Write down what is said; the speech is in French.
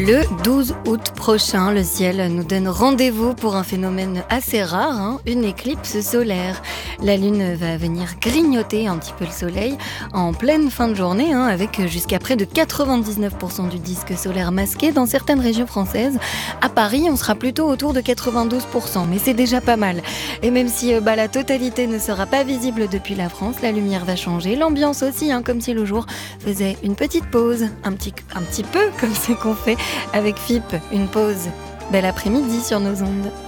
Le 12 août prochain, le ciel nous donne rendez-vous pour un phénomène assez rare, une éclipse solaire. La Lune va venir grignoter un petit peu le soleil en pleine fin de journée, avec jusqu'à près de 99% du disque solaire masqué dans certaines régions françaises. À Paris, on sera plutôt autour de 92%, mais c'est déjà pas mal. Et même si la totalité ne sera pas visible depuis la France, la lumière va changer, l'ambiance aussi, comme si le jour faisait une petite pause, un petit peu comme ce qu'on fait avec FIP, une pause. Bel après-midi sur nos ondes.